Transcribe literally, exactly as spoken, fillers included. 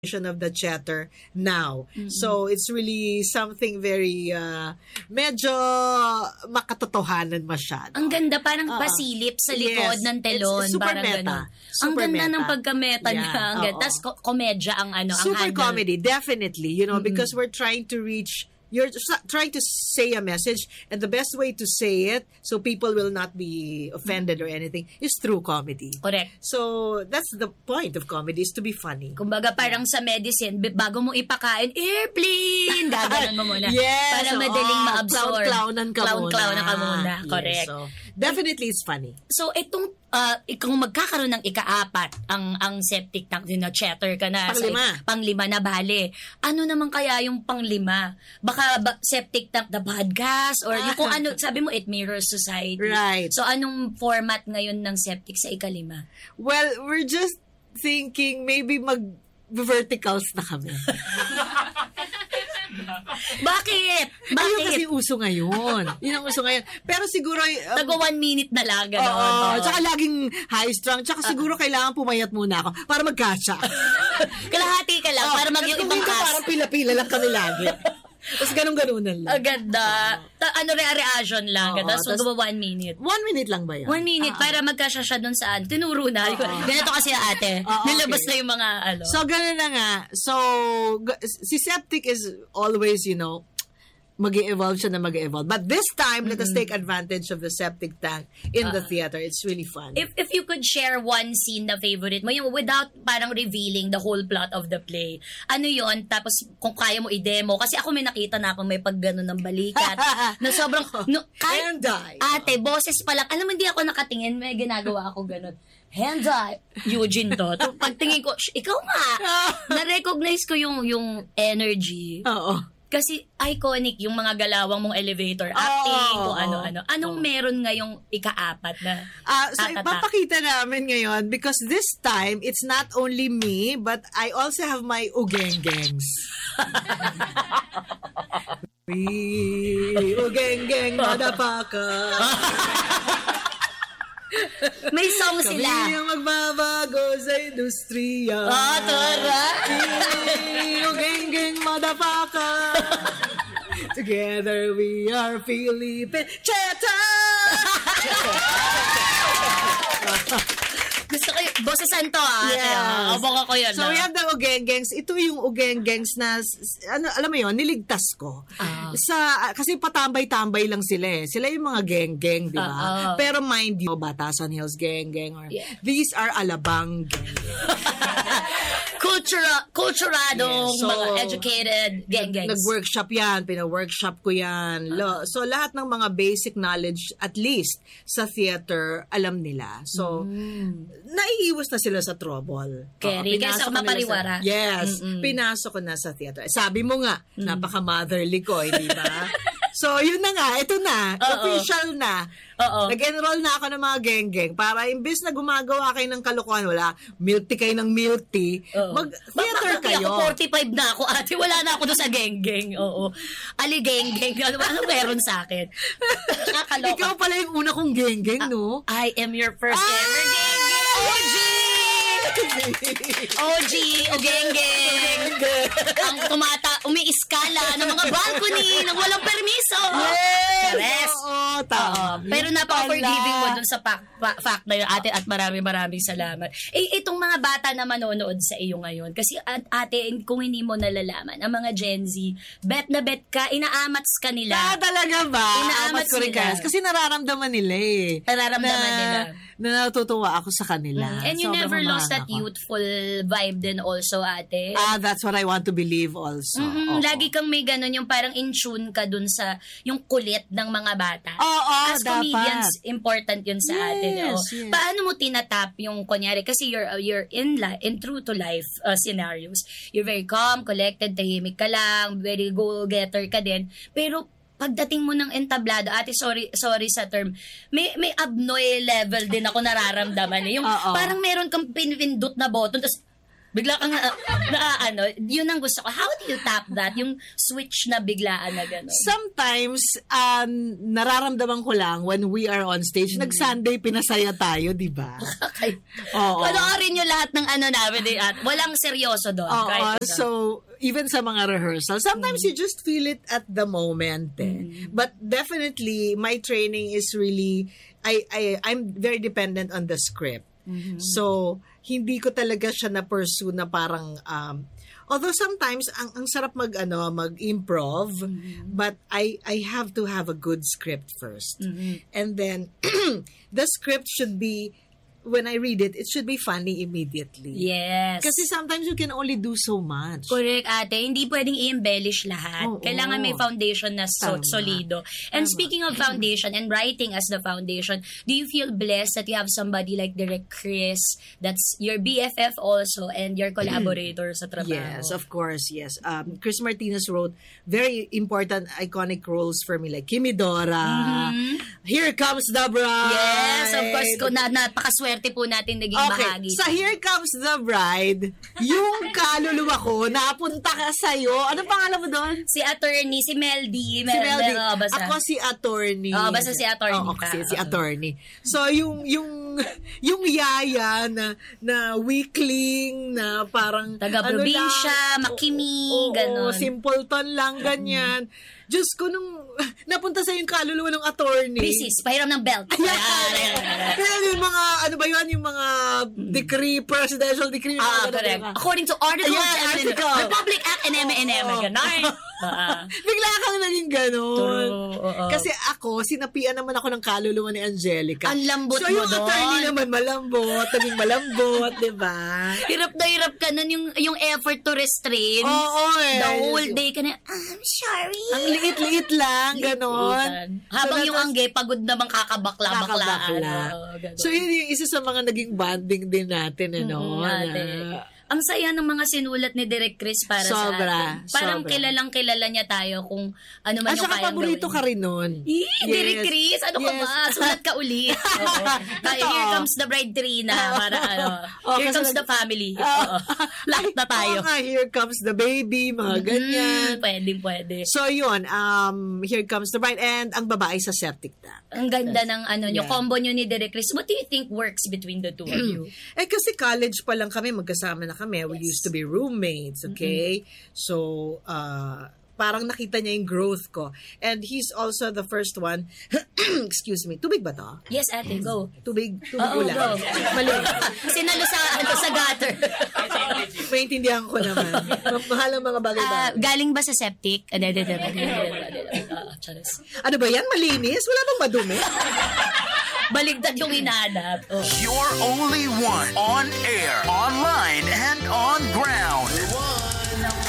of the chatter now. Mm-hmm. So it's really something very uh, medyo makatotohanan masyado. Ang ganda, parang uh, pasilip sa likod yes, ng telon. It's, it's super parang meta. Super ang ganda meta. ng pagka-meta yeah, niya. Ang ganda. Tapos ko- komedya ang ano. Super ang comedy, definitely. You know, mm-hmm. because we're trying to reach You're trying to say a message, and the best way to say it so people will not be offended or anything is through comedy. Correct. So that's the point of comedy, is to be funny. Kumbaga parang sa medicine, bago mo ipakain, airplane! Gaganon mo muna. Yes! Para madaling oh, ma-absorb. Clown-clownan ka Clown, muna. Clown-clownan ka muna. Correct. Yes, so definitely it's funny. So itong uh, kung magkakaroon ng ika-apat ang ang septic tank, na chatter ka na. Panglima. Sa, panglima na bale. Ano naman kaya yung panglima? Baka ba, septic tank the podcast or yung kung ano, sabi mo it mirrors society. Right. So anong format ngayon ng septic sa ikalima? Well, we're just thinking maybe mag verticals na kami. Bakit? Bakit? Ayun kasi uso ngayon. Yun ang uso ngayon. Pero siguro Um, Tago one minute na lang. Gano'n. Oo. Oh, tsaka laging high strung. Tsaka siguro uh, kailangan pumayat muna ako para magkasya. Kalahati ka lang oh, para mag yung ibang cast. Parang pila-pila lang kami lagi. Tapos ganun-ganunan lang. Ang ganda. Ta- ano, re-reaction lang. Oh, tapos magawa one minute. One minute lang ba yan? One minute ah, para magkasya siya dun saan. Tinuro na. Oh, ganito kasi ate. Oh, nilabas okay. na yung mga ano. So, ganun na nga. So, si Septic is always, you know, mag-e-evolve siya na mag-e-evolve. But this time, mm-hmm. let us take advantage of the septic tank in uh, the theater. It's really fun. If if you could share one scene na favorite mo, yung without parang revealing the whole plot of the play, ano yon? Tapos kung kaya mo i-demo, kasi ako may nakita na ako may paggano ng balikat na sobrang, no, kahit, ate, boses pa lang, alam mo, hindi ako nakatingin, may ginagawa ako ganun. Henday, Eugene to. to. Pagtingin ko, ikaw nga, na-recognize ko yung yung energy. Oo. Kasi iconic yung mga galawang mong elevator acting, oh, kung ano-ano. Anong oh. meron ngayong ika-apat na uh, so, papakita namin ngayon because this time, it's not only me, but I also have my ugeng-gengs. We ugeng-geng, motherfucker. May song Kami sila. Kami yung magbabago sa industriya. Oh, tura. Geng-geng, motherfucker. Together we are Philippine Cheta! Gusto ko yung Boses Santo ah. Yes. Abang ako yan. So, ah. we have the Ugeng-gengs. Ito yung Ugeng-gengs na, ano, alam mo yun, niligtas ko. Ah. Sa, kasi patambay-tambay lang sila eh. Sila yung mga geng-geng, di ba? Ah, ah. Pero mind you, Batasan Hills geng-geng. Or, yeah. These are Alabang geng-geng. Cultura, culturadong, yes. So, mga educated gang-gangs. Nag-workshop yan, pina-workshop ko yan. Uh-huh. So, lahat ng mga basic knowledge, at least, sa theater, alam nila. So, mm. naiiwas na sila sa trouble. Kerry, uh, kaysa mapariwara. Sa, yes, Mm-mm. pinasok ko na sa theater. Sabi mo nga, mm. napaka-motherly ko, hindi ba? So, yun na nga, ito na, Uh-oh. official na. Oo. Nag-enroll na ako ng mga geng-geng para imbes na gumagawa kayo ng kalokohan, wala, milk tea kayo ng milk tea, mag-theater kayo. Ako forty-five na ako, ate. Wala na ako doon sa geng-geng. Oo. Ali geng-geng. Ano, ano meron sa akin? Nakakaloka. Ikaw pala yung una kong geng-geng, no? I am your first ah! ever geng-geng. O G! O G! O geng-geng! Ang tumata, umiiskala ng mga balcony nang walang permiso. Yes! Oo, tama. Pero napaka-forgiving mo dun sa fact, fact na yun, ate, at maraming maraming salamat. Eh, itong mga bata na manonood sa iyo ngayon, kasi at, ate, kung hindi mo nalalaman, ang mga Gen Z, bet na bet ka, inaamats ka nila. Ah, talaga ba? Inaamats ko rin nila. Kasi nararamdaman nila eh. Nararamdaman na, nila. Na natutuwa ako sa kanila. Mm. And you Sobrang never lost that ako. youthful vibe din also, ate. Ah, that's what I want to believe also. Mm-hmm. Lagi kang may ganun, yung parang in tune ka dun sa, yung kulit ng mga bata. Oo, As dapat. comedians, important yun sa yes, atin. Oh. Yes. Paano mo tinatap yung, kunyari, kasi you're, you're in, li- in true to life uh, scenarios. You're very calm, collected, tahimik ka lang, very go-getter ka din. Pero, pagdating mo ng entablado, ate, sorry sorry sa term, may may abnoy level din ako nararamdaman. Eh. Yung Uh-oh. parang meron kang pinindot na button, tapos Bigla kang na, na ano, yun ang gusto ko. How do you tap that? Yung switch na biglaan na gano'n. Sometimes, um, nararamdaman ko lang when we are on stage, mm-hmm. nag-Sunday, pinasaya tayo, di ba? Okay. Oo. Panoorin nyo lahat ng ano namin. Eh, at walang seryoso doon. Oo. So, even sa mga rehearsal, sometimes mm-hmm. you just feel it at the moment. Eh. Mm-hmm. But definitely, my training is really, I, I, I'm very dependent on the script. Mm-hmm. So, hindi ko talaga siya na-pursue na parang, um, although sometimes, ang, ang sarap mag, ano, mag-improv, mm-hmm. but I, I have to have a good script first. Mm-hmm. And then, the script should be, when I read it, it should be funny immediately. Yes. Kasi sometimes you can only do so much. Correct, ate. Hindi pwedeng i-embellish lahat. Oh, Kailangan oh. may foundation na so- solido. And Tama. Speaking of foundation and writing as the foundation, do you feel blessed that you have somebody like Direk Chris that's your B F F also and your collaborator sa trabaho? Yes, of course, yes. Um, Chris Martinez wrote very important, iconic roles for me like Kimidora, mm-hmm. Here Comes the Bride. Yes, of course. Ko, na, napakaswerte po natin naging okay. bahagi. Sa Here Comes the Bride, yung kaluluwa ko, napunta ka sa'yo. Anong pangalan mo doon? Si attorney, si Meldy. Si Meldy. Oh, basta. Ako si attorney. Oh, basta si attorney Oo, ka. si, si attorney. So, yung, yung, yung yaya na, na weakling, na parang, taga-probinsya, ano makimi, oo, ganon. simpleton lang, ganyan. Diyos ko, nung napunta sa yung kaluluwa ng attorney. Princess, pahiram ng belt. Kaya yung mga, ano ba yun, yung mga decree, presidential decree. Ah, correct. According to Article yeah, seven, article. Republic Act and M and M. Ganon. Bigla kang naging ganon. True. Kasi ako, sinapian naman ako ng kaluluwa ni Angelica. Ang lambot so, mo yung doon. attorney naman malambot, naging malambot, di ba? Hirap na hirap ka nun yung, yung effort to restrain. Oo, eh. The whole day ka na, I'm sorry. Ang liit-liit lang, ganon. Habang so, yung angge, pagod naman kakabakla-baklaan. Kakabakla. So, yun yung isa sa mga naging bonding din natin, ano? Mm-hmm, ang saya ng mga sinulat ni Direk Chris para sobra, sa atin. Parang sobra. kilalang kilala niya tayo kung ano man At yung saka kayang paborito gawin. ka rin nun. Eh, yes. Direk Chris, ano yes. ka ba? Sulat ka ulit. Tayo, here comes the bride Trina. Para ano, oh, here comes nag- the family. Oh. Lahat na tayo. Oo nga, here comes the baby, mga ganyan. Mm, pwede, pwede. So, yun, um, here comes the bride and ang babae sa septic tank. Ang ganda ng ano nyo, Yeah. combo nyo ni Direk Chris. What do you think works between the two of you? Eh, kasi college pa lang kami, magkasama na kami. We Yes. used to be roommates, okay? Mm-hmm. So, uh, parang nakita niya yung growth ko. And he's also the first one, excuse me, tubig ba to? Yes, ate, go. Tubig, tubig Oo, ulan. go. Mali. Sinalo sa, ano, sa gutter. Maintindihan ko naman. Mahal ang mga Ah, bagay-bagay. galing ba sa septic? Ano, ano, ano, ano, ano, charis. Ano ba yan? Malinis? Wala bang madumi? Baligtad yung inaanap. Oh. You're only one on air, online, and on ground.